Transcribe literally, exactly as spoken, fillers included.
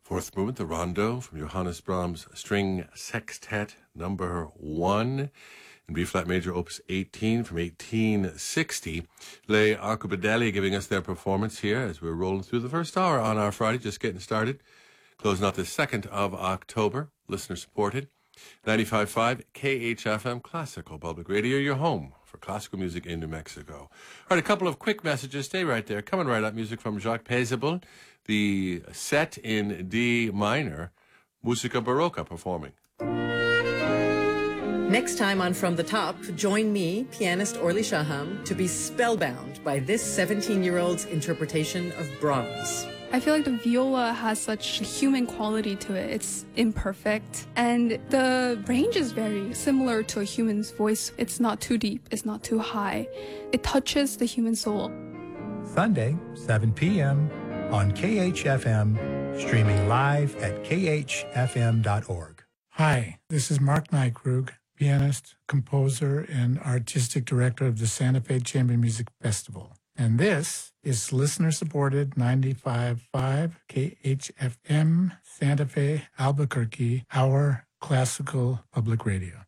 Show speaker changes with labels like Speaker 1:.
Speaker 1: Fourth movement, the Rondo from Johannes Brahms String Sextet number one in B-flat major, opus eighteen from eighteen sixty. Les Arcobaldelli giving us their performance here as we're rolling through the first hour on our Friday, just getting started. Closing out the second of October, listener supported. ninety-five point five K H F M Classical Public Radio, your home for classical music in New Mexico. All right, a couple of quick messages. Stay right there. Coming right up, music from Jacques Paisible, the set in D minor, Musica Barocca performing.
Speaker 2: Next time on From the Top, join me, pianist Orly Shaham, to be spellbound by this seventeen-year-old's interpretation of Brahms.
Speaker 3: I feel like the viola has such human quality to it. It's imperfect. And the range is very similar to a human's voice. It's not too deep. It's not too high. It touches the human soul.
Speaker 4: Sunday, seven p.m. on K H F M, streaming live at k h f m dot org.
Speaker 5: Hi, this is Mark Nykrug, pianist, composer, and artistic director of the Santa Fe Chamber Music Festival. And this is listener-supported ninety-five point five K H F M, Santa Fe, Albuquerque, our classical public radio.